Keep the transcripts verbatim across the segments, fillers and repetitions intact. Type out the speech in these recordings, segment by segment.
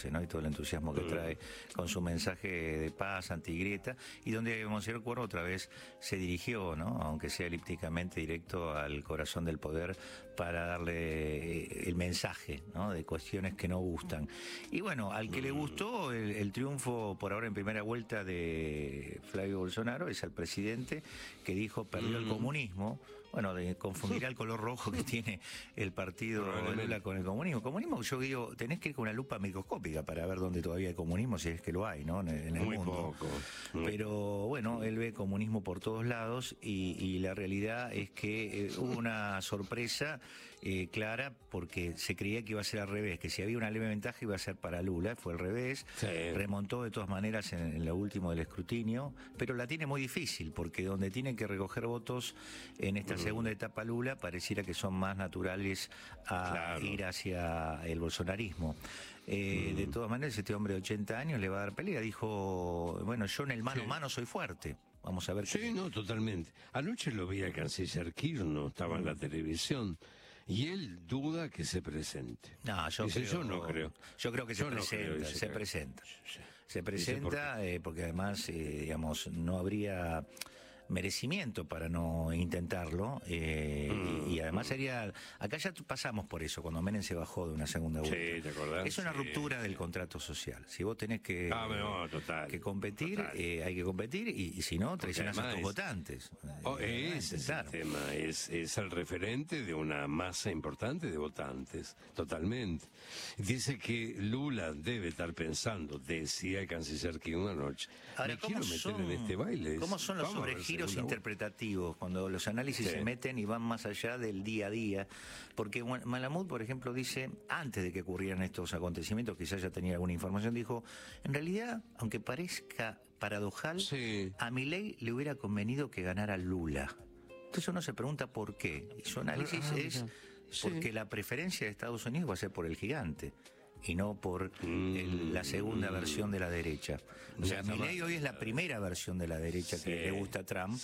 conoce, ¿no? Y todo el entusiasmo que trae con su mensaje de paz, antigrieta, y donde Monseñor Cuervo otra vez se dirigió, ¿no? Aunque sea elípticamente, directo al corazón del poder para darle el mensaje, ¿no? De cuestiones que no gustan. Y bueno, al que le gustó el, el triunfo por ahora en primera vuelta de Flavio Bolsonaro es al presidente, que dijo perdió el comunismo. Bueno, de confundirá el color rojo que tiene el partido Lula con el comunismo. Comunismo, yo digo, tenés que ir con una lupa microscópica para ver dónde todavía hay comunismo, si es que lo hay, ¿no? En, en el Muy mundo. poco. Muy Pero bueno, él ve comunismo por todos lados y, y la realidad es que eh, hubo una sorpresa eh, clara porque se creía que iba a ser al revés, que si había una leve ventaja iba a ser para Lula, fue al revés. Sí. Remontó de todas maneras en, en lo último del escrutinio, pero la tiene muy difícil porque donde tiene que recoger votos en esta segunda etapa Lula pareciera que son más naturales a Claro. ir hacia el bolsonarismo. Eh, Mm. De todas maneras, este hombre de ochenta años le va a dar pelea. Dijo, bueno, yo en el mano a Sí. mano soy fuerte. Vamos a ver. Sí, qué... no, totalmente. Anoche lo vi al canciller Kirchner, estaba en la televisión, y él duda que se presente. No, yo Dice, creo, yo no creo. Yo creo que Yo se no presenta, creo, dice se que- presenta. Sí. Se Dice, presenta eh, porque además, eh, digamos, no habría merecimiento para no intentarlo eh, Mm, y, y además sería, acá ya pasamos por eso cuando Menem se bajó de una segunda vuelta. Sí, ¿te acordás? Es una Sí, ruptura sí. del contrato social. Si vos tenés que, Ah, no, total, que competir, total. eh, hay que competir y, y si no, traicionás a tus además es- votantes. Oh, Eh, ese es claro. el tema, es, es el referente de una masa importante de votantes, totalmente. Dice que Lula debe estar pensando, decía el canciller Kirchner anoche, Ahora, me ¿cómo quiero meter son, en este baile. ¿cómo son los Vamos a ver sobregiros segunda vuelta. interpretativos cuando los análisis Sí. se meten y van más allá del día a día? Porque Malamud, por ejemplo, dice, antes de que ocurrieran estos acontecimientos, quizás ya tenía alguna información, dijo, en realidad, aunque parezca paradojal, Sí. a Milei le hubiera convenido que ganara Lula. Entonces uno se pregunta por qué. Y su análisis Ah, es mira. Sí. porque la preferencia de Estados Unidos va a ser por el gigante y no por Mm. el- la segunda versión de la derecha. O sea, Ya, Milei no, hoy es la primera versión de la derecha que Sí. le gusta a Trump.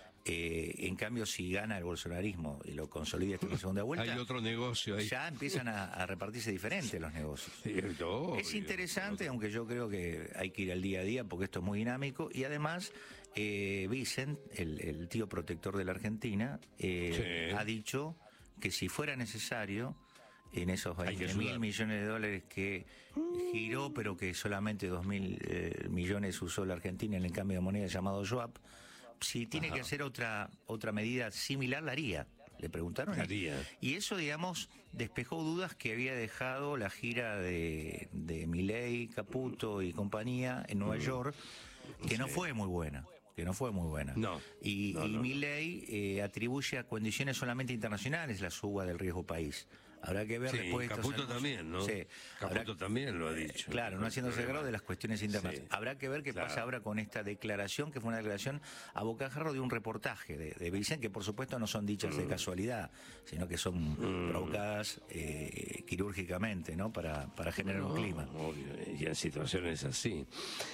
Eh, en cambio, si gana el bolsonarismo y lo consolida esta segunda vuelta, Hay otro negocio ahí. ya empiezan a, a repartirse diferentes los negocios. Cierto, Es obvio. interesante, aunque yo creo que hay que ir al día a día porque esto es muy dinámico. Y además, eh, Vicent, el, el tío protector de la Argentina, eh, Sí. ha dicho que si fuera necesario, en esos Hay que veinte mil ayudar. millones de dólares que giró, pero que solamente dos mil eh, millones usó la Argentina en el cambio de moneda llamado swap, si tiene Ajá. que hacer otra otra medida similar, la haría. Le preguntaron. La haría. Y eso, digamos, despejó dudas que había dejado la gira de, de Milei, Caputo y compañía en Nueva York, que no Sí. fue muy buena. Que no fue muy buena. No. Y, No, y no, no. Milei eh, atribuye a condiciones solamente internacionales la suba del riesgo país. Habrá que ver Sí, después de estos Caputo anuncios. también, ¿no? Sí. Caputo Habrá- también lo ha dicho. Claro, no haciéndose Problema. cargo de las cuestiones internas. Sí. Habrá que ver qué Claro. pasa ahora con esta declaración, que fue una declaración a bocajarro de un reportaje de, de Vicente, que por supuesto no son dichas Mm. de casualidad, sino que son provocadas eh, quirúrgicamente, ¿no? Para, para generar un No, clima. obvio, y en situaciones así.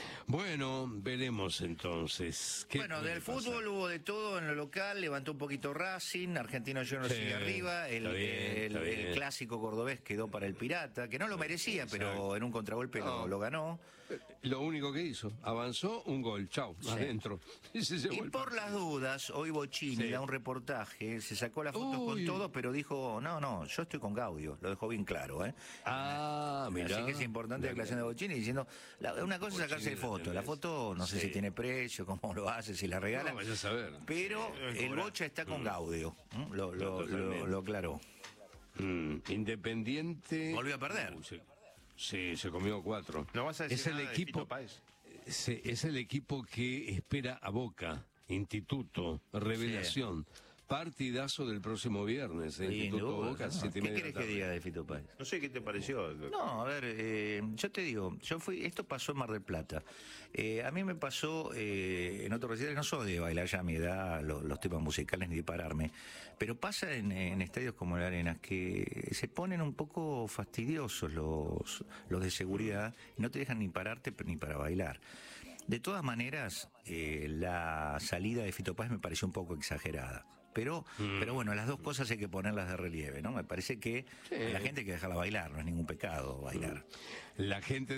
Bueno, veremos entonces. ¿Qué Bueno, puede del pasar? fútbol hubo de todo en lo local, levantó un poquito Racing, Argentino Juniors Sí, sigue arriba, el, está bien, el- está bien. el clásico cordobés quedó para el Pirata, que no lo merecía, pero Exacto. en un contragolpe lo, No. lo ganó. Lo único que hizo, avanzó un gol, chau, adentro. Y, se llevó Y el por partido. las dudas, hoy Bocini Sí. da un reportaje, se sacó las fotos Uy. con todo, pero dijo, no, no, yo estoy con Gaudio, lo dejó bien claro, ¿eh? Ah, mira. Así que es importante la declaración de Bocini diciendo, la- una cosa es sacarse Bocini de la foto, la tenés. foto no sé Sí. si tiene precio, cómo lo hace, si la regala, No, vaya a saber. pero Sí, el cobrar. Bocha está con Gaudio, ¿m? lo, No, lo, totalmente. lo, lo aclaró. Mm, Independiente. Volvió a perder. Uh, se- sí, se comió cuatro. No vas a decir es el nada de equipo. Fito Páez. se- es el equipo que espera a Boca, Instituto, Revelación. Partidazo del próximo viernes, ¿eh? Sin Instituto duda, Boca, ¿no? siete y ¿Qué media de querés la que tarde. diga de Fito Páez? No sé qué te pareció. No, a ver, eh, yo te digo, yo fui, esto pasó en Mar del Plata. Eh, a mí me pasó eh, en otros recitales, no soy de bailar ya a mi edad los, los temas musicales ni de pararme, pero pasa en, en estadios como el Arenas que se ponen un poco fastidiosos los, los de seguridad y no te dejan ni pararte ni para bailar. De todas maneras, eh, la salida de Fito Páez me pareció un poco exagerada. Pero, Mm. pero bueno, las dos cosas hay que ponerlas de relieve, ¿no? Me parece que Sí. la gente hay que dejarla bailar, no es ningún pecado bailar. La gente